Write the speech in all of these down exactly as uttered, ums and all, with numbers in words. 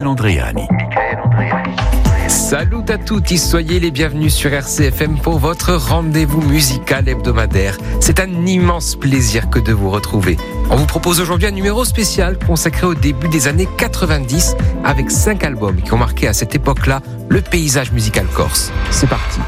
Andreani. Salut à tous, soyez les bienvenus sur R C F M pour votre rendez-vous musical hebdomadaire. C'est un immense plaisir que de vous retrouver. On vous propose aujourd'hui un numéro spécial consacré au début des années quatre-vingt-dix avec cinq albums qui ont marqué à cette époque-là le paysage musical corse. C'est parti.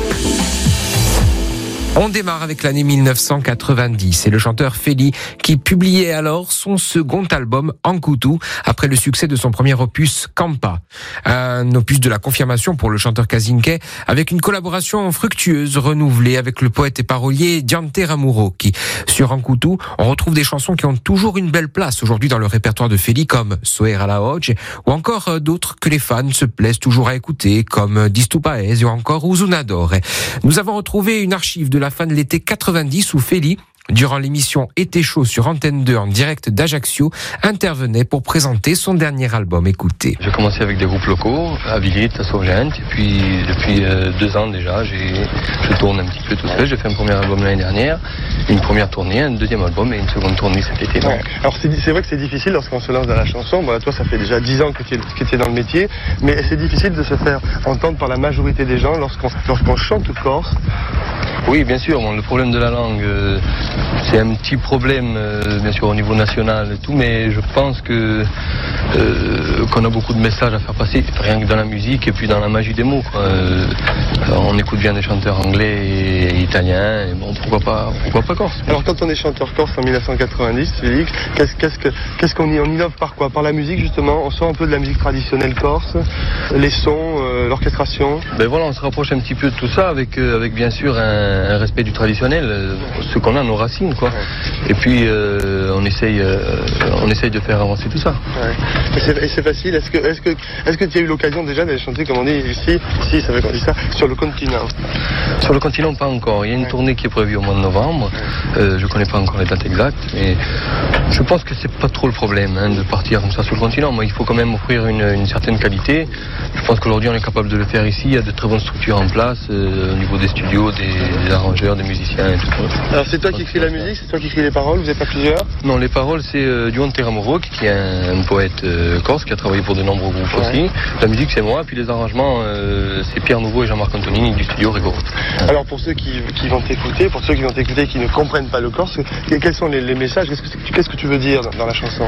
On démarre avec l'année mille neuf cent quatre-vingt-dix et le chanteur Feli qui publiait alors son second album Ankoutou après le succès de son premier opus Kampa. Un opus de la confirmation pour le chanteur Kazinke avec une collaboration fructueuse renouvelée avec le poète et parolier Diante Ramuro qui, sur Ankoutou, on retrouve des chansons qui ont toujours une belle place aujourd'hui dans le répertoire de Feli comme Soera la Hoge ou encore d'autres que les fans se plaisent toujours à écouter comme Distupaes ou encore Uzunador. Nous avons retrouvé une archive de la fin de l'été quatre-vingt-dix où Feli, durant l'émission Été chaud sur Antenne deux en direct d'Ajaccio, intervenait pour présenter son dernier album. Écoutez. J'ai commencé avec des groupes locaux, à Villiers, à Sauvigente, et puis depuis euh, deux ans déjà, j'ai, je tourne un petit peu tout seul. J'ai fait un premier album l'année dernière, une première tournée, un deuxième album et une seconde tournée cet été. Donc. Ouais. Alors c'est, c'est vrai que c'est difficile lorsqu'on se lance dans la chanson. Bon, toi, ça fait déjà dix ans que tu es, es dans le métier, mais c'est difficile de se faire entendre par la majorité des gens lorsqu'on, lorsqu'on chante corse. Oui, bien sûr. Bon, le problème de la langue, euh, c'est un petit problème, euh, bien sûr, au niveau national et tout, mais je pense que euh, qu'on a beaucoup de messages à faire passer, rien que dans la musique et puis dans la magie des mots, quoi. Euh, on écoute bien des chanteurs anglais et italiens, et bon, pourquoi pas, pourquoi pas corse. Alors, quand on est chanteur corse en mille neuf cent quatre-vingt-dix, Félix, qu'est-ce, qu'est-ce, que, qu'est-ce qu'on y, on innove par quoi? Par la musique, justement. On sort un peu de la musique traditionnelle corse, les sons, euh, l'orchestration. Ben voilà, on se rapproche un petit peu de tout ça avec, euh, avec bien sûr un un respect du traditionnel, euh, ce qu'on a, nos racines, quoi. Ouais. Et puis euh, on essaye, euh, on essaye de faire avancer tout ça. Ouais. Et, c'est, et c'est facile. Est-ce que, est-ce que, est-ce que tu as eu l'occasion déjà d'aller chanter, comme on dit ici, ici, ça veut qu'on dit ça, sur le continent? Sur le continent, pas encore. Il y a une ouais. tournée qui est prévue au mois de novembre. Ouais. Euh, je connais pas encore les dates exactes, mais je pense que c'est pas trop le problème hein, de partir comme ça sur le continent. Moi, il faut quand même offrir une, une certaine qualité. Je pense qu'aujourd'hui, on est capable de le faire ici. Il y a de très bonnes structures en place euh, au niveau des studios, des, des arrangeurs, des musiciens et tout. Alors c'est toi qui écris la musique, c'est toi qui écris les paroles, vous êtes à plusieurs? Non, les paroles c'est euh, Diante Ramuro qui est un, un poète euh, corse qui a travaillé pour de nombreux groupes ouais. aussi. La musique c'est moi, puis les arrangements euh, c'est Pierre Nouveau et Jean-Marc Antonini du studio Rego. Alors pour ceux qui, qui vont t'écouter, pour ceux qui vont t'écouter et qui ne comprennent pas le corse, quels sont les, les messages, qu'est-ce que, qu'est-ce que tu veux dire dans, dans la chanson?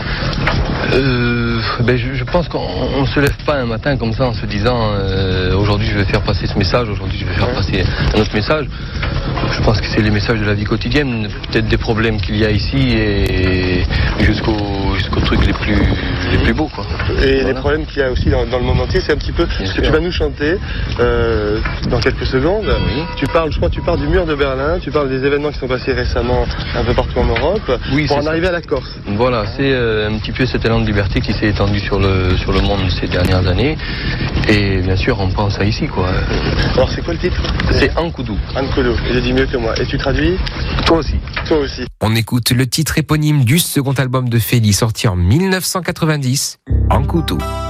euh, ben, je, je pense qu'on ne se lève pas un matin comme ça en se disant euh, aujourd'hui je vais faire passer ce message, aujourd'hui je vais faire ouais. passer un autre message. Je pense que c'est les messages de la vie quotidienne, peut-être des problèmes qu'il y a ici et jusqu'au jusqu'aux trucs les plus les plus beaux, quoi. Et voilà. Les problèmes qu'il y a aussi dans, dans le monde entier, c'est un petit peu Bien ce sûr. que tu vas nous chanter euh, dans quelques secondes. Oui. Tu parles, je crois, tu parles du mur de Berlin, tu parles des événements qui sont passés récemment un peu partout en Europe, oui, pour en ça. arriver à la Corse. Voilà, c'est euh, un petit peu cet élan de liberté qui s'est étendu sur le sur le monde ces dernières années. Et bien sûr, on pense à ici, quoi. Alors, c'est quoi le titre? C'est Ankoutou. Ankoutou. Il dit mieux que moi. Et tu traduis? Toi aussi. Toi aussi. On écoute le titre éponyme du second album de Feli sorti en mille neuf cent quatre-vingt-dix, Ankoutou.